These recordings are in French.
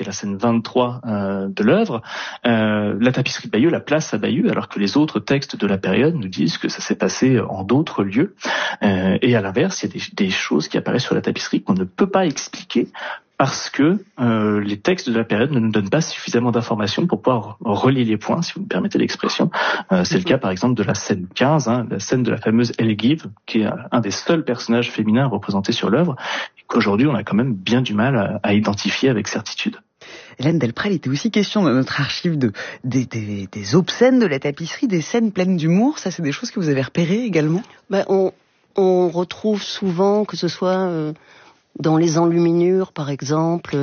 la scène 23 de l'œuvre, la tapisserie de Bayeux la place à Bayeux, alors que les autres textes de la période nous disent que ça s'est passé en d'autres lieux. Et à l'inverse, il y a des choses qui apparaissent sur la tapisserie qu'on ne peut pas expliquer parce que les textes de la période ne nous donnent pas suffisamment d'informations pour pouvoir relier les points, si vous me permettez l'expression. C'est le cas, par exemple, de la scène 15, la scène de la fameuse Elgive, qui est un des seuls personnages féminins représentés sur l'œuvre, et qu'aujourd'hui, on a quand même bien du mal à identifier avec certitude. Hélène Delprel, il était aussi question dans notre archive des obscènes de la tapisserie, des scènes pleines d'humour. Ça, c'est des choses que vous avez repérées également? On retrouve souvent, que ce soit dans les enluminures, par exemple,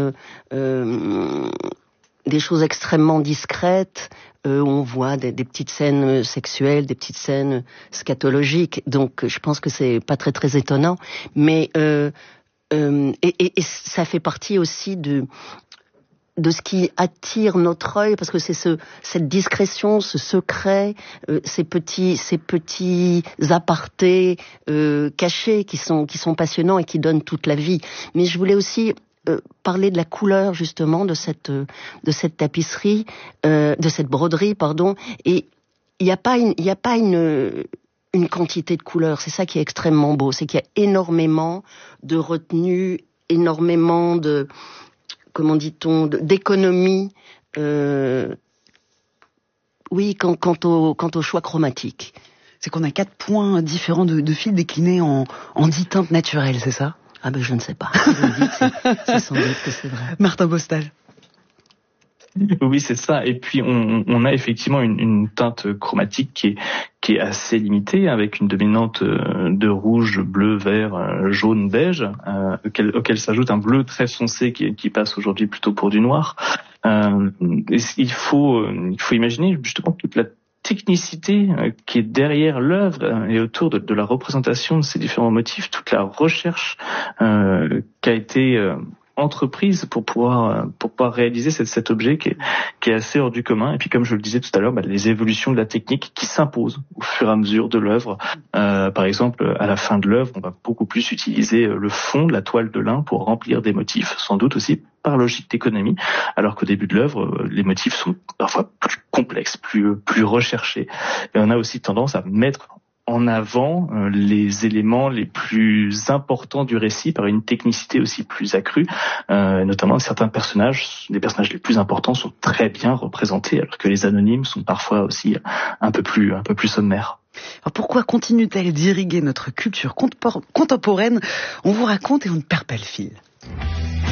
des choses extrêmement discrètes, où on voit des petites scènes sexuelles, des petites scènes scatologiques. Donc, je pense que c'est pas très très étonnant, mais et ça fait partie aussi de ce qui attire notre œil, parce que c'est cette discrétion, ce secret, ces petits apartés cachés qui sont passionnants et qui donnent toute la vie. Mais je voulais aussi parler de la couleur justement de cette tapisserie, de cette broderie, pardon. Et il y a pas une quantité de couleurs. C'est ça qui est extrêmement beau, c'est qu'il y a énormément de retenue, énormément de, comment dit-on, d'économie, oui, quant au choix chromatique. C'est qu'on a 4 points différents de fils déclinés en 10 teintes naturelles, c'est ça? Ah ben je ne sais pas. Vous me dites, c'est sans doute que c'est vrai. Martin Bostal. Oui, c'est ça. Et puis on a effectivement une teinte chromatique qui est assez limitée, avec une dominante de rouge, bleu, vert, jaune, beige, auquel s'ajoute un bleu très foncé qui passe aujourd'hui plutôt pour du noir. Il faut imaginer justement toute la technicité qui est derrière l'œuvre et autour de la représentation de ces différents motifs, toute la recherche qui a été entreprise pour pouvoir réaliser cet objet qui est assez hors du commun. Et puis, comme je le disais tout à l'heure, les évolutions de la technique qui s'imposent au fur et à mesure de l'œuvre. Par exemple, à la fin de l'œuvre, on va beaucoup plus utiliser le fond, la toile de lin, pour remplir des motifs, sans doute aussi par logique d'économie, alors qu'au début de l'œuvre, les motifs sont parfois plus complexes, plus recherchés. Et on a aussi tendance à mettre en avant les éléments les plus importants du récit par une technicité aussi plus accrue, notamment certains personnages, les personnages les plus importants sont très bien représentés, alors que les anonymes sont parfois aussi un peu plus sommaires. Alors pourquoi continue-t-elle d'irriguer notre culture contemporaine? On vous raconte et on ne perd pas le fil.